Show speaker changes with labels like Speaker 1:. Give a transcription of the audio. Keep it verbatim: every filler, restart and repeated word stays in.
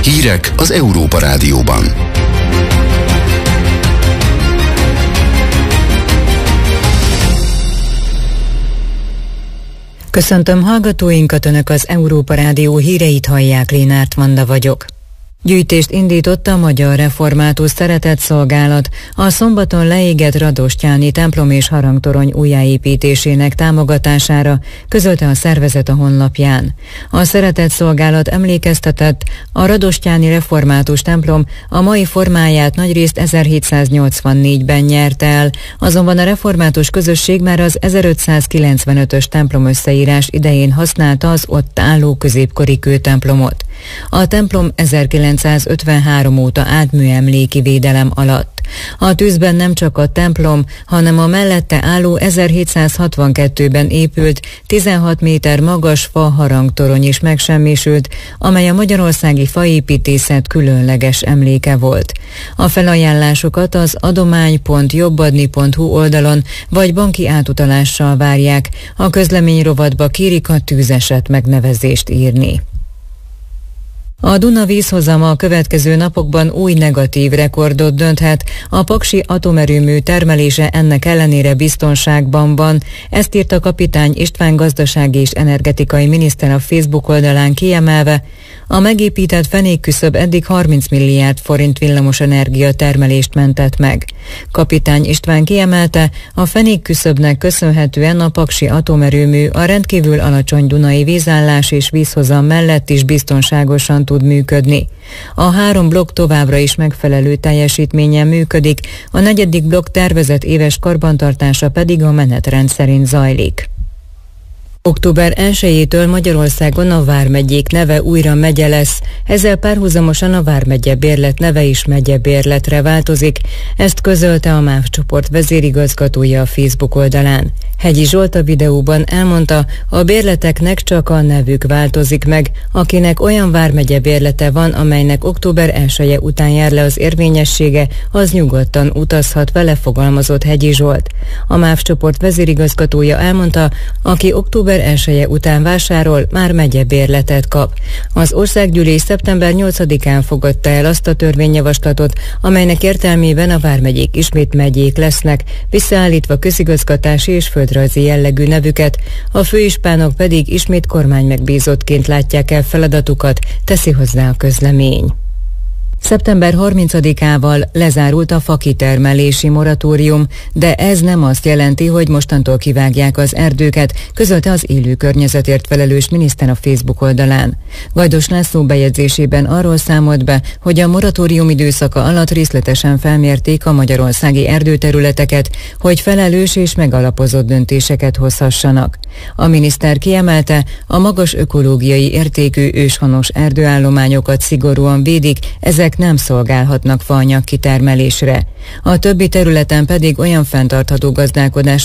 Speaker 1: Hírek az Európa Rádióban.
Speaker 2: Köszöntöm hallgatóinkat, Önök az Európa Rádió híreit hallják, Lénárt Vanda vagyok. Gyűjtést indított a Magyar Református Szeretetszolgálat a szombaton leégett radostyáni templom és harangtorony újjáépítésének támogatására, közölte a szervezet a honlapján. A Szeretetszolgálat emlékeztetett, a radostyáni református templom a mai formáját nagyrészt ezerhétszáznyolcvannégyben nyerte el, azonban a református közösség már az ezerötszázkilencvenötös templom összeírás idején használta az ott álló középkori kőtemplomot. A templom ezerkilencszázötvenhárom óta állt műemléki védelem alatt. A tűzben nem csak a templom, hanem a mellette álló ezerhétszázhatvankettőben épült tizenhat méter magas fa harangtorony is megsemmisült, amely a magyarországi faépítészet különleges emléke volt. A felajánlásokat az adomány pont jobbadni pont hu oldalon vagy banki átutalással várják. A közlemény rovatba kérik a tűzeset megnevezést írni. A Duna vízhozama a következő napokban új negatív rekordot dönthet. A paksi atomerőmű termelése ennek ellenére biztonságban van. Ezt írta kapitány István gazdasági és energetikai miniszter a Facebook oldalán, kiemelve, a megépített fenékküszöb eddig harminc milliárd forint villamosenergia termelést mentett meg. Kapitány István kiemelte, a fenékküszöbnek köszönhetően a paksi atomerőmű a rendkívül alacsony dunai vízállás és vízhozam mellett is biztonságosan tud működni. A három blokk továbbra is megfelelő teljesítménnyel működik, a negyedik blokk tervezett éves karbantartása pedig a menetrend szerint zajlik. október elsejétől Magyarországon a vármegyék neve újra megye lesz, ezzel párhuzamosan a vármegye bérlet neve is megyebérletre változik, ezt közölte a MÁV csoport vezérigazgatója a Facebook oldalán. Hegyi Zsolt a videóban elmondta, a bérleteknek csak a nevük változik meg, akinek olyan vármegye bérlete van, amelynek október elseje után jár le az érvényessége, az nyugodtan utazhat vele, fogalmazott Hegyi Zsolt. A MÁV csoport vezérigazgatója elmondta, aki október elseje után vásárol, már megyebérletet kap. Az országgyűlés szeptember nyolcadikán fogadta el azt a törvényjavaslatot, amelynek értelmében a vármegyék ismét megyék lesznek, visszaállítva közigazgatási és földrajzi jellegű nevüket, a főispánok pedig ismét kormánymegbízottként látják el feladatukat, teszi hozzá a közlemény. szeptember harmincadikával lezárult a fakitermelési moratórium, de ez nem azt jelenti, hogy mostantól kivágják az erdőket, közölte az élő környezetért felelős miniszter a Facebook oldalán. Gajdos László bejegyzésében arról számolt be, hogy a moratórium időszaka alatt részletesen felmérték a magyarországi erdőterületeket, hogy felelős és megalapozott döntéseket hozhassanak. A miniszter kiemelte, a magas ökológiai értékű őshonos erdőállományokat szigorúan védik, ezek nem szolgálhatnak faanyag kitermelésre. A többi területen pedig olyan fenntartható gazdálkodás